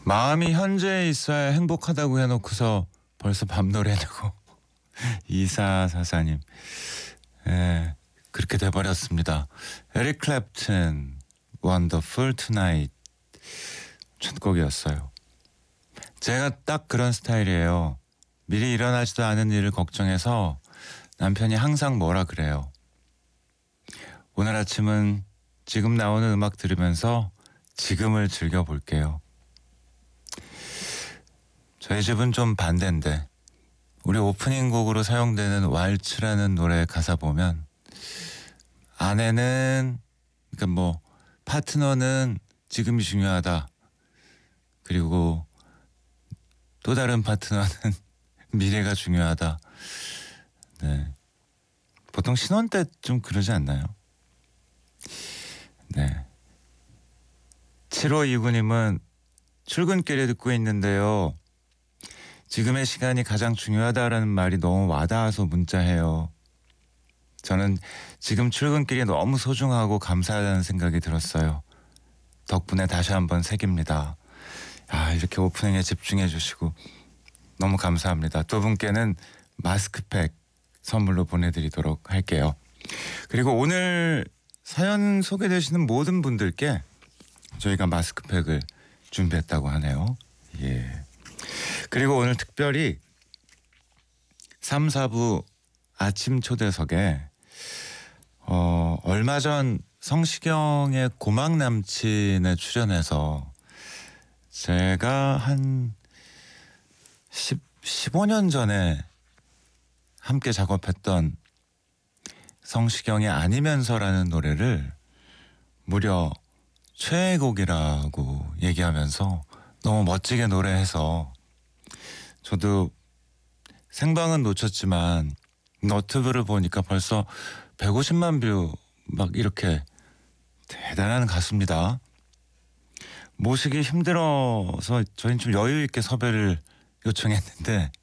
마음이 현재에 있어야 행복하다고 해놓고서 벌써 밤노래 내고 2444님. 예, 그렇게 돼버렸습니다. 에릭 클랩튼 Wonderful Tonight 첫 곡이었어요. 제가 딱 그런 스타일이에요. 미리 일어나지도 않은 일을 걱정해서 남편이 항상 뭐라 그래요. 오늘 아침은 지금 나오는 음악 들으면서 지금을 즐겨볼게요. 저희 집은 좀 반대인데 우리 오프닝 곡으로 사용되는 왈츠라는 노래 가사 보면 아내는 그러니까 뭐 파트너는 지금이 중요하다. 그리고 또 다른 파트너는 미래가 중요하다. 네. 보통 신혼 때 좀 그러지 않나요? 네. 7529님은 출근길에 듣고 있는데요. 지금의 시간이 가장 중요하다라는 말이 너무 와닿아서 문자해요. 저는 지금 출근길이 너무 소중하고 감사하다는 생각이 들었어요. 덕분에 다시 한번 새깁니다. 이렇게 오프닝에 집중해 주시고 너무 감사합니다. 두 분께는 마스크팩 선물로 보내드리도록 할게요. 그리고 오늘 사연 소개되시는 모든 분들께 저희가 마스크팩을 준비했다고 하네요. 예. 그리고 오늘 특별히 3, 4부 아침 초대석에 얼마 전 성시경의 고막 남친에 출연해서 제가 한 15년 전에 함께 작업했던 성시경의 아니면서라는 노래를 무려 최애곡이라고 얘기하면서 너무 멋지게 노래해서 저도 생방은 놓쳤지만 너튜브를 보니까 벌써 150만 뷰 막 이렇게 대단한 가수입니다. 모시기 힘들어서 저희는 좀 여유 있게 섭외를 요청했는데